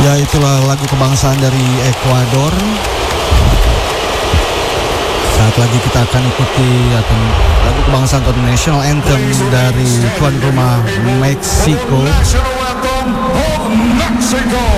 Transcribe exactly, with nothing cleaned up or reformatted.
Ya, itulah lagu kebangsaan dari Ekuador. Saat lagi kita akan ikuti atau lagu kebangsaan atau national anthem dari tuan rumah Meksiko. National anthem of Mexico.